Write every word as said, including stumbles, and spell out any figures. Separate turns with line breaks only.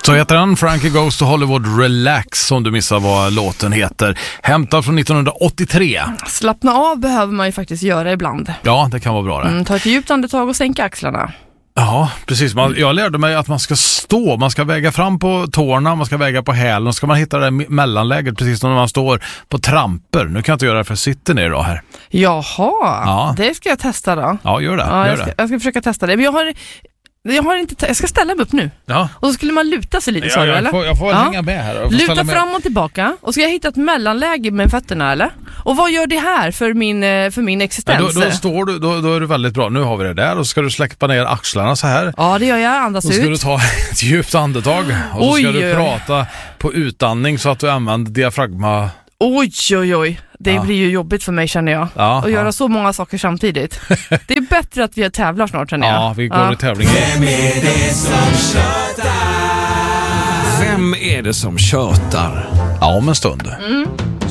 Så heter den Frankie Goes to Hollywood Relax, som du missar vad låten heter. Hämtad från nittonhundraåttiotre.
Slappna av behöver man ju faktiskt göra ibland.
Ja, det kan vara bra det.
Mm, ta ett djupt andetag och sänka axlarna.
Ja, precis. Man, jag lärde mig att man ska stå, man ska väga fram på tårna, man ska väga på hälen, och ska man hitta det mellanläget precis som när man står på tramper. Nu kan jag inte göra det för jag sitter ner idag här.
Jaha,
ja.
Det ska jag testa då.
Ja, gör det.
Ja,
gör
jag, ska,
det.
jag ska försöka testa det. Men jag har... Jag, har inte, jag ska ställa mig upp nu.
Ja.
Och så skulle man luta sig lite,
ja,
sa du,
jag
eller?
Får, jag får ja. hänga med här. Får
luta
med.
fram och tillbaka. Och ska jag hitta ett mellanläge med fötterna, eller? Och vad gör det här för min, för min existens?
Ja, då, då står du, då, då är du väldigt bra. Nu har vi det där. Och så ska du släppa ner axlarna så här.
Ja, det gör jag. Andas ut.
Då ska du ta ett djupt andetag. Och så
oj,
ska du
oj.
prata på utandning så att du använder diafragma.
Oj, oj, oj. Det ja. blir ju jobbigt för mig, känner jag.
Ja,
att
ja.
göra så många saker samtidigt. Det är bättre att vi tävlar snart, känner jag.
Ja, vi går
ja.
i tävling.
Vem är det som tjötar? Vem är det som tjötar?
Ja, om en stund.
Mm.